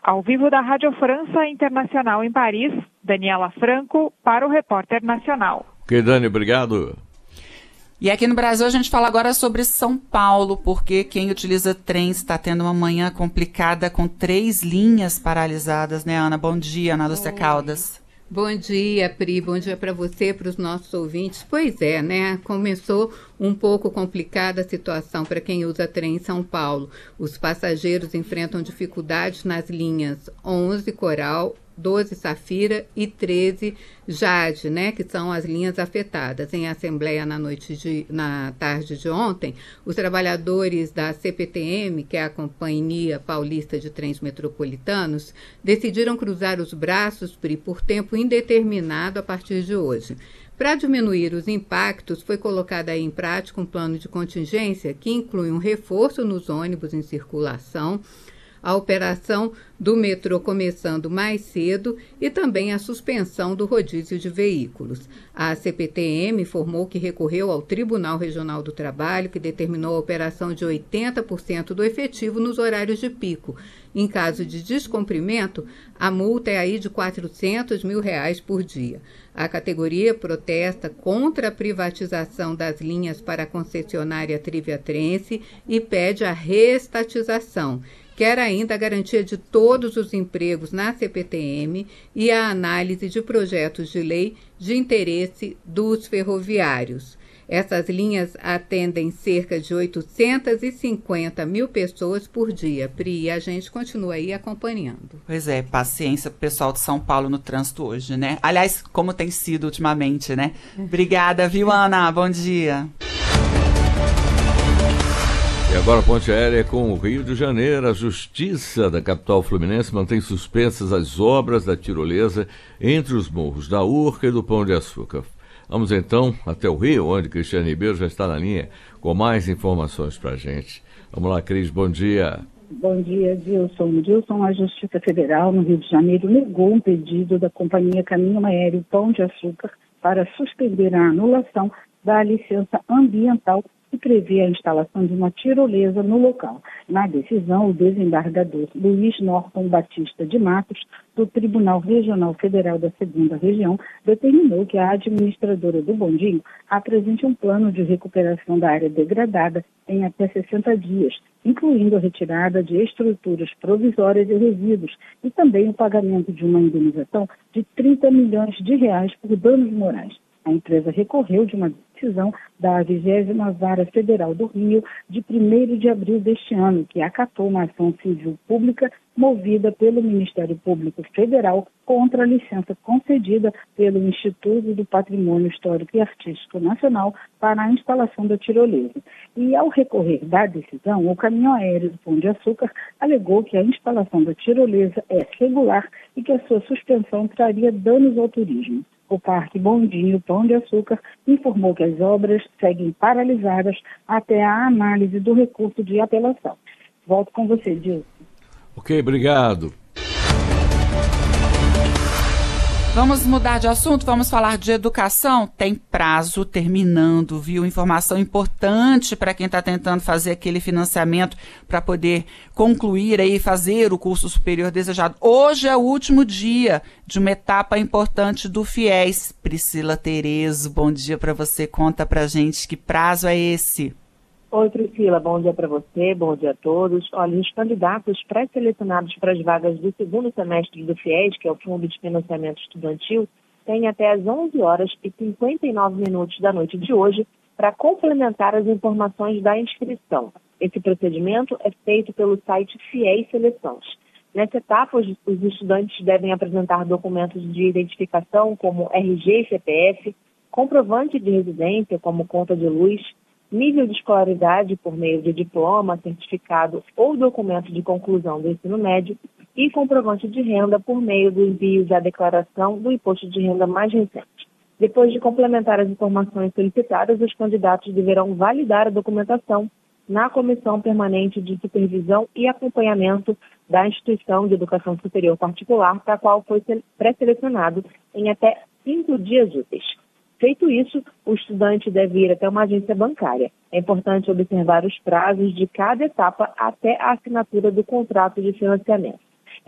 Ao vivo da Rádio França Internacional em Paris, Daniela Franco para o Repórter Nacional. Ok, Dani, obrigado. E aqui no Brasil a gente fala agora sobre São Paulo, porque quem utiliza trem está tendo uma manhã complicada com 3 linhas paralisadas, né, Ana? Bom dia, Ana Lúcia Caldas. Bom dia, Pri. Bom dia para você, para os nossos ouvintes. Pois é, né? Começou um pouco complicada a situação para quem usa trem em São Paulo. Os passageiros enfrentam dificuldades nas linhas 11 Coral, 12 Safira e 13 Jade, né, que são as linhas afetadas. Em assembleia na tarde de ontem, os trabalhadores da CPTM, que é a Companhia Paulista de Trens Metropolitanos, decidiram cruzar os braços, Pri, por tempo indeterminado a partir de hoje. Para diminuir os impactos, foi colocado aí em prática um plano de contingência que inclui um reforço nos ônibus em circulação, a operação do metrô começando mais cedo e também a suspensão do rodízio de veículos. A CPTM informou que recorreu ao Tribunal Regional do Trabalho, que determinou a operação de 80% do efetivo nos horários de pico. Em caso de descumprimento, a multa é aí de R$400 mil por dia. A categoria protesta contra a privatização das linhas para a concessionária Triviatrense e pede a reestatização. Quer ainda a garantia de todos os empregos na CPTM e a análise de projetos de lei de interesse dos ferroviários. Essas linhas atendem cerca de 850 mil pessoas por dia. Pri, e a gente continua aí acompanhando. Pois é, paciência pro pessoal de São Paulo no trânsito hoje, né? Aliás, como tem sido ultimamente, né? Obrigada, viu, Ana? Bom dia. E agora a ponte aérea com o Rio de Janeiro. A Justiça da capital fluminense mantém suspensas as obras da tirolesa entre os morros da Urca e do Pão de Açúcar. Vamos então até o Rio, onde Cristiane Ribeiro já está na linha com mais informações para a gente. Vamos lá, Cris, bom dia. Bom dia, Dilson. A Justiça Federal no Rio de Janeiro negou um pedido da companhia Caminho Aéreo Pão de Açúcar para suspender a anulação da licença ambiental que prevê a instalação de uma tirolesa no local. Na decisão, o desembargador Luiz Norton Batista de Matos, do Tribunal Regional Federal da 2ª Região, determinou que a administradora do bondinho apresente um plano de recuperação da área degradada em até 60 dias, incluindo a retirada de estruturas provisórias e resíduos e também o pagamento de uma indenização de R$30 milhões por danos morais. A empresa recorreu de uma decisão da 20ª Vara Federal do Rio de 1º de abril deste ano, que acatou uma ação civil pública movida pelo Ministério Público Federal contra a licença concedida pelo Instituto do Patrimônio Histórico e Artístico Nacional para a instalação da tirolesa. E ao recorrer da decisão, o Caminho Aéreo do Pão de Açúcar alegou que a instalação da tirolesa é regular e que a sua suspensão traria danos ao turismo. O Parque Bondinho Pão de Açúcar informou que as obras seguem paralisadas até a análise do recurso de apelação. Volto com você, Dilson. Ok, obrigado. Vamos mudar de assunto, vamos falar de educação. Tem prazo terminando, viu? Informação importante para quem está tentando fazer aquele financiamento para poder concluir aí, fazer o curso superior desejado. Hoje é o último dia de uma etapa importante do FIES. Priscila Terezo, bom dia para você. Conta pra gente que prazo é esse. Oi, Priscila, bom dia para você, bom dia a todos. Olha, os candidatos pré-selecionados para as vagas do 2º semestre do FIES, que é o Fundo de Financiamento Estudantil, têm até às 11h59 da noite de hoje para complementar as informações da inscrição. Esse procedimento é feito pelo site FIES Seleções. Nessa etapa, os estudantes devem apresentar documentos de identificação como RG e CPF, comprovante de residência como conta de luz, nível de escolaridade por meio de diploma, certificado ou documento de conclusão do ensino médio e comprovante de renda por meio do envio da declaração do imposto de renda mais recente. Depois de complementar as informações solicitadas, os candidatos deverão validar a documentação na Comissão Permanente de Supervisão e Acompanhamento da Instituição de Educação Superior Particular, para a qual foi pré-selecionado em até 5 dias úteis. Feito isso, o estudante deve ir até uma agência bancária. É importante observar os prazos de cada etapa até a assinatura do contrato de financiamento.